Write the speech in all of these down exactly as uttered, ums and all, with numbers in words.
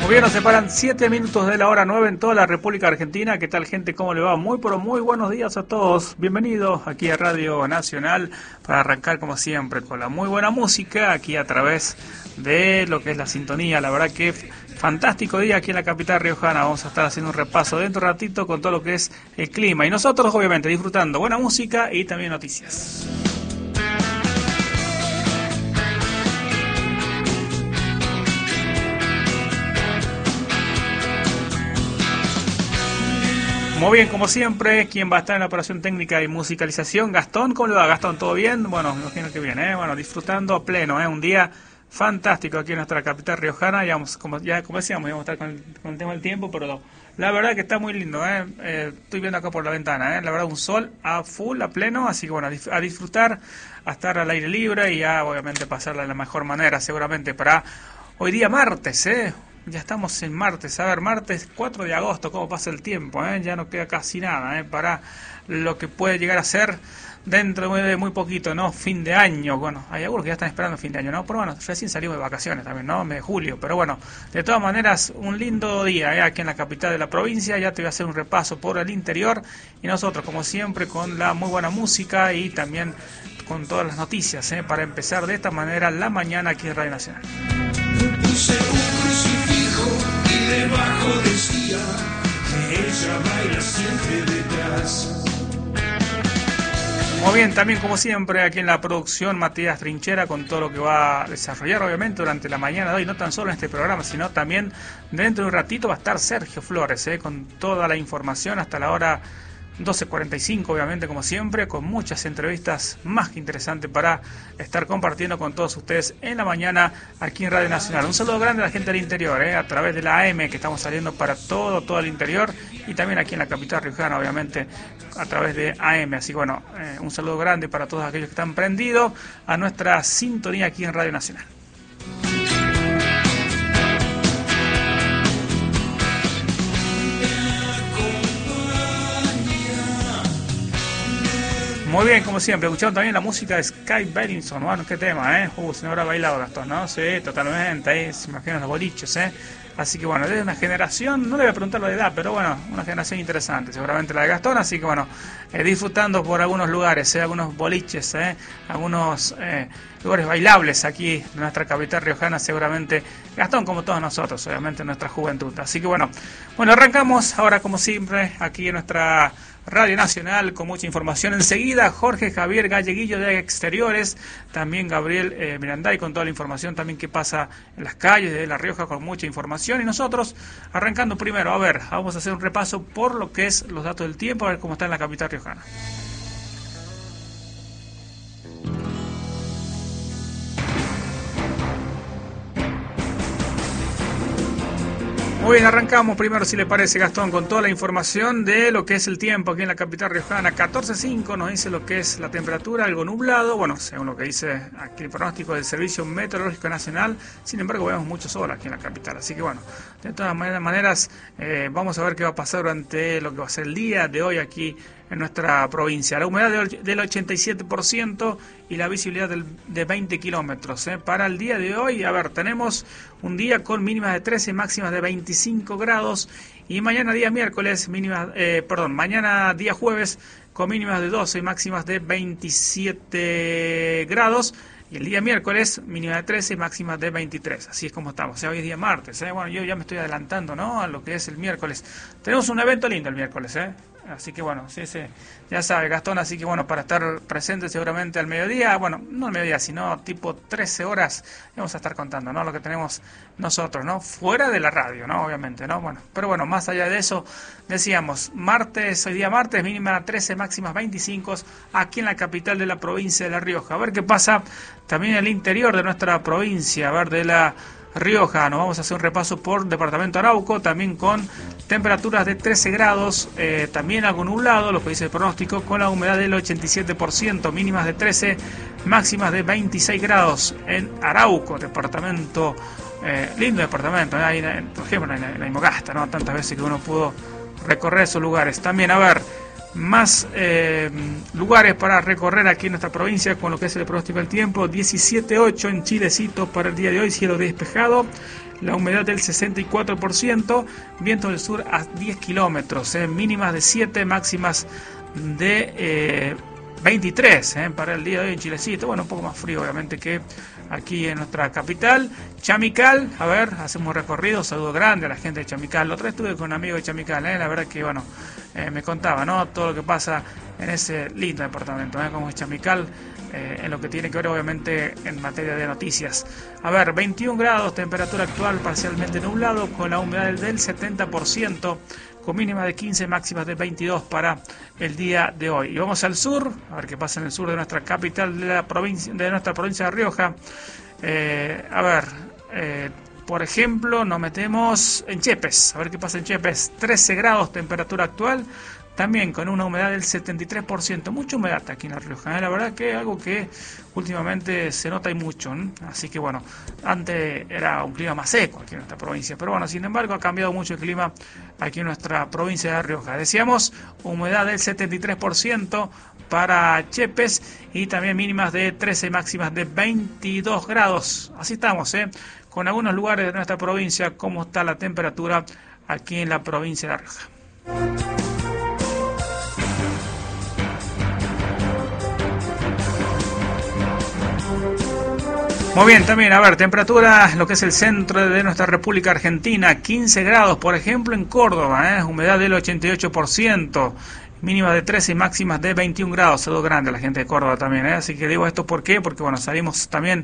Bien, nos separan siete minutos de la hora nueve en toda la República Argentina. ¿Qué tal, gente? ¿Cómo le va? Muy, pero muy buenos días a todos. Bienvenidos aquí a Radio Nacional para arrancar, como siempre, con la muy buena música aquí a través de lo que es la sintonía. La verdad que fantástico día aquí en la capital riojana. Vamos a estar haciendo un repaso dentro de un ratito con todo lo que es el clima. Y nosotros, obviamente, disfrutando buena música y también noticias. Muy bien, como siempre, quien va a estar en la operación técnica y musicalización, Gastón. ¿Cómo le va, Gastón? ¿Todo bien? Bueno, me imagino que bien, ¿eh? Bueno, disfrutando a pleno, ¿eh? Un día fantástico aquí en nuestra capital riojana. Ya, vamos, como, ya como decíamos, íbamos a estar con el, con el tema del tiempo, pero la verdad que está muy lindo, ¿eh? Eh, estoy viendo acá por la ventana, ¿eh? La verdad, un sol a full, a pleno, así que bueno, a disfrutar, a estar al aire libre y ya obviamente pasarla de la mejor manera, seguramente para hoy día martes, ¿eh? Ya estamos en martes, a ver, martes cuatro de agosto, cómo pasa el tiempo, ¿eh? Ya no queda casi nada, ¿eh? Para lo que puede llegar a ser dentro de muy poquito, ¿no? Fin de año, bueno, hay algunos que ya están esperando fin de año, ¿no? Pero bueno, recién salimos de vacaciones también, ¿no? Mes de julio, pero bueno, de todas maneras, un lindo día, ¿eh? Aquí en la capital de la provincia. Ya te voy a hacer un repaso por el interior y nosotros, como siempre, con la muy buena música y también con todas las noticias, ¿eh? Para empezar de esta manera la mañana aquí en Radio Nacional. Puse un crucifijo y debajo decía que ella baila siempre detrás. Muy bien, también como siempre aquí en la producción Matías Trinchera con todo lo que va a desarrollar obviamente durante la mañana de hoy, no tan solo en este programa, sino también dentro de un ratito va a estar Sergio Flores, ¿eh? Con toda la información hasta la hora doce cuarenta y cinco, obviamente, como siempre, con muchas entrevistas más que interesantes para estar compartiendo con todos ustedes en la mañana aquí en Radio Nacional. Un saludo grande a la gente del interior, ¿eh? A través de la A M, que estamos saliendo para todo, todo el interior, y también aquí en la capital riojana, obviamente, a través de A M. Así que bueno, eh, un saludo grande para todos aquellos que están prendidos a nuestra sintonía aquí en Radio Nacional. Muy bien, como siempre, escuchando también la música de Sky Bellinson. Bueno, qué tema, ¿eh? Uh, se me habrá bailado, Gastón, ¿no? Sí, totalmente, ahí se imaginan los boliches, ¿eh? Así que bueno, es una generación, no le voy a preguntar la de edad, pero bueno, una generación interesante, seguramente la de Gastón, así que bueno, eh, disfrutando por algunos lugares, ¿eh? Algunos boliches, ¿eh? Algunos eh, lugares bailables aquí en nuestra capital riojana, seguramente Gastón, como todos nosotros, obviamente en nuestra juventud. Así que bueno, bueno, arrancamos ahora como siempre aquí en nuestra Radio Nacional con mucha información. Enseguida Jorge Javier Galleguillo de Exteriores, también Gabriel eh, Miranday con toda la información también que pasa en las calles de La Rioja con mucha información. Y nosotros arrancando primero, a ver, vamos a hacer un repaso por lo que es los datos del tiempo, a ver cómo está en la capital riojana. Muy bien, arrancamos primero, si le parece, Gastón, con toda la información de lo que es el tiempo aquí en la capital riojana. catorce punto cinco nos dice lo que es la temperatura, algo nublado, bueno, según lo que dice aquí el pronóstico del Servicio Meteorológico Nacional. Sin embargo, vemos mucho sol aquí en la capital, así que bueno, de todas maneras, eh, vamos a ver qué va a pasar durante lo que va a ser el día de hoy aquí en nuestra provincia. La humedad del ochenta y siete por ciento y la visibilidad del, de veinte kilómetros. ¿eh? Para el día de hoy, a ver, tenemos un día con mínimas de trece, máximas de veinticinco grados. Y mañana día miércoles, mínimas, eh, perdón, mañana día jueves con mínimas de doce y máximas de veintisiete grados. Y el día miércoles, mínima de trece y máximas de veintitrés. Así es como estamos. O sea, hoy es día martes. ¿eh? Bueno, yo ya me estoy adelantando, ¿no? A lo que es el miércoles. Tenemos un evento lindo el miércoles, ¿eh? Así que bueno, sí, sí, ya sabe, Gastón, así que bueno, para estar presente seguramente al mediodía, bueno, no al mediodía, sino tipo trece horas, vamos a estar contando, ¿no? Lo que tenemos nosotros, ¿no? Fuera de la radio, ¿no? Obviamente, ¿no? Bueno, pero bueno, más allá de eso, decíamos, martes, hoy día martes, mínima trece, máximas veinticinco, aquí en la capital de la provincia de La Rioja. A ver qué pasa también en el interior de nuestra provincia, a ver, de la Rioja, nos vamos a hacer un repaso por departamento Arauco, también con temperaturas de trece grados, eh, también algo nublado, lo que dice el pronóstico, con la humedad del ochenta y siete por ciento, mínimas de trece, máximas de veintiséis grados en Arauco, departamento, eh, lindo departamento, ¿eh? Ahí, en, por ejemplo en la, en la Imogasta, ¿no? Tantas veces que uno pudo recorrer esos lugares. También, a ver, más eh, lugares para recorrer aquí en nuestra provincia con lo que es el pronóstico del tiempo. diecisiete punto ocho en Chilecito para el día de hoy, cielo despejado, la humedad del sesenta y cuatro por ciento, viento del sur a diez kilómetros, eh, mínimas de siete, máximas de eh, veintitrés eh, para el día de hoy en Chilecito. Bueno, un poco más frío obviamente que aquí en nuestra capital. Chamical, a ver, hacemos recorrido, saludo grande a la gente de Chamical. La otra vez estuve con un amigo de Chamical, eh, la verdad que bueno, eh, me contaba, ¿no?, todo lo que pasa en ese lindo departamento, ¿eh?, como es Chamical, eh, en lo que tiene que ver obviamente en materia de noticias. A ver, veintiún grados, temperatura actual parcialmente nublado, con la humedad del setenta por ciento, con mínima de quince, máximas de veintidós para el día de hoy. Y vamos al sur, a ver qué pasa en el sur de nuestra capital, de la provincia, de nuestra provincia de Rioja. Eh, a ver, eh, por ejemplo, nos metemos en Chepes, a ver qué pasa en Chepes. trece grados, temperatura actual, también con una humedad del setenta y tres por ciento, mucha humedad aquí en La Rioja, ¿eh? La verdad que es algo que últimamente se nota y mucho, ¿eh? Así que bueno, antes era un clima más seco aquí en nuestra provincia, pero bueno, sin embargo ha cambiado mucho el clima aquí en nuestra provincia de La Rioja. Decíamos, humedad del setenta y tres por ciento para Chepes y también mínimas de trece, máximas de veintidós grados. Así estamos, ¿eh?, con algunos lugares de nuestra provincia, cómo está la temperatura aquí en la provincia de La Rioja. Muy bien, también, a ver, temperatura, lo que es el centro de nuestra República Argentina, quince grados, por ejemplo, en Córdoba, ¿eh? Humedad del ochenta y ocho por ciento, mínima de trece y máximas de veintiún grados. Saludo grande a la gente de Córdoba también, ¿eh? Así que digo esto, ¿por qué? Porque, bueno, salimos también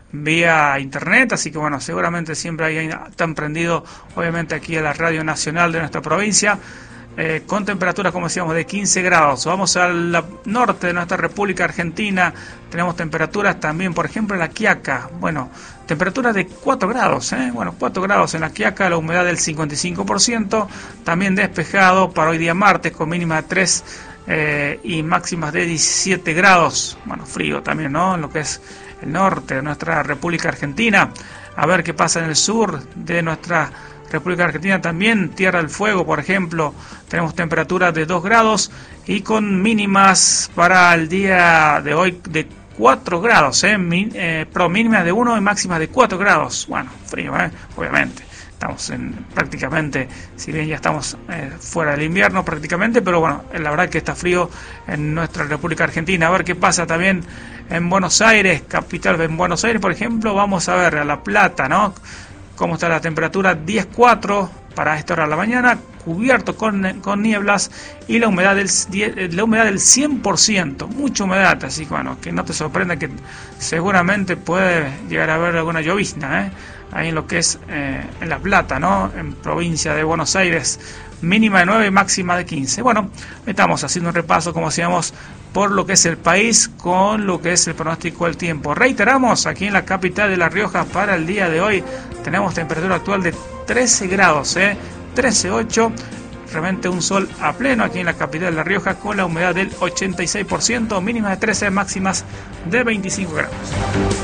vía internet, así que, bueno, seguramente siempre hay, están prendidos, obviamente, aquí a la Radio Nacional de nuestra provincia. Eh, con temperaturas, como decíamos, de quince grados. Vamos al norte de nuestra República Argentina, tenemos temperaturas también, por ejemplo, en La Quiaca, bueno, temperaturas de cuatro grados, ¿eh? Bueno, cuatro grados en La Quiaca, la humedad del cincuenta y cinco por ciento, también despejado para hoy día martes, con mínima de tres eh, y máximas de diecisiete grados, bueno, frío también, ¿no?, en lo que es el norte de nuestra República Argentina. A ver qué pasa en el sur de nuestra República Argentina también, Tierra del Fuego, por ejemplo, tenemos temperaturas de dos grados y con mínimas para el día de hoy de cuatro grados, ¿eh? Min, eh, pro mínimas de uno y máximas de cuatro grados. Bueno, frío, ¿eh?, obviamente. Estamos en prácticamente, si bien ya estamos eh, fuera del invierno prácticamente, pero bueno, la verdad que está frío en nuestra República Argentina. A ver qué pasa también en Buenos Aires, capital de Buenos Aires, por ejemplo, vamos a ver a La Plata, ¿no?, cómo está la temperatura, diez coma cuatro para esta hora de la mañana, cubierto con, con nieblas y la humedad del la humedad del cien por ciento, mucha humedad, así que bueno, que no te sorprenda que seguramente puede llegar a haber alguna llovizna, ¿eh?, ahí en lo que es eh, en La Plata, ¿no?, en provincia de Buenos Aires, mínima de nueve y máxima de quince. Bueno, estamos haciendo un repaso, como decíamos, por lo que es el país con lo que es el pronóstico del tiempo. Reiteramos, aquí en la capital de La Rioja para el día de hoy tenemos temperatura actual de trece grados, ¿eh? trece coma ocho, realmente un sol a pleno aquí en la capital de La Rioja con la humedad del ochenta y seis por ciento, mínima de trece, máximas de veinticinco grados.